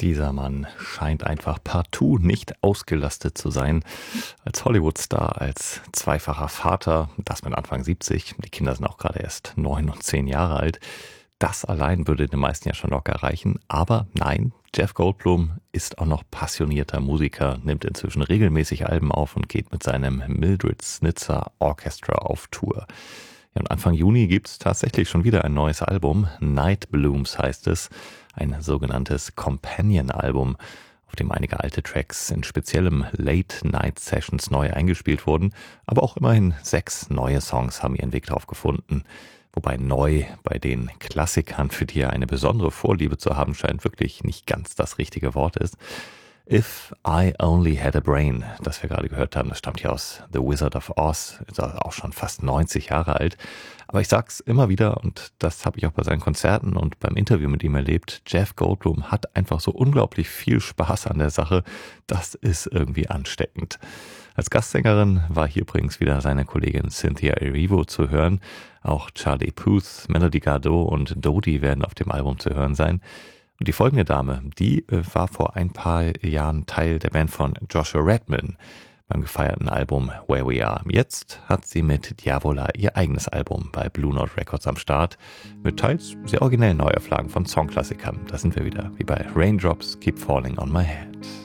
Dieser Mann scheint einfach partout nicht ausgelastet zu sein. Als Hollywood-Star, als zweifacher Vater, das mit Anfang 70, die Kinder sind auch gerade erst 9 und 10 Jahre alt. Das allein würde den meisten ja schon locker reichen. Aber nein, Jeff Goldblum ist auch noch passionierter Musiker, nimmt inzwischen regelmäßig Alben auf und geht mit seinem Mildred Snitzer Orchestra auf Tour. Ja, und Anfang Juni gibt's tatsächlich schon wieder ein neues Album. Night Blooms heißt es. Ein sogenanntes Companion-Album, auf dem einige alte Tracks in speziellen Late-Night-Sessions neu eingespielt wurden. Aber auch immerhin 6 neue Songs haben ihren Weg drauf gefunden. Wobei neu bei den Klassikern, für die er eine besondere Vorliebe zu haben scheint, wirklich nicht ganz das richtige Wort ist. If I Only Had a Brain, das wir gerade gehört haben, das stammt ja aus The Wizard of Oz, ist also auch schon fast 90 Jahre alt. Aber ich sag's immer wieder, und das habe ich auch bei seinen Konzerten und beim Interview mit ihm erlebt, Jeff Goldblum hat einfach so unglaublich viel Spaß an der Sache, das ist irgendwie ansteckend. Als Gastsängerin war hier übrigens wieder seine Kollegin Cynthia Erivo zu hören. Auch Charlie Puth, Melody Gardot und Dodie werden auf dem Album zu hören sein. Und die folgende Dame, die war vor ein paar Jahren Teil der Band von Joshua Redman beim gefeierten Album Where We Are. Jetzt hat sie mit Diavola ihr eigenes Album bei Blue Note Records am Start mit teils sehr originellen Neuauflagen von Songklassikern. Da sind wir wieder, wie bei Raindrops Keep Falling on My Head.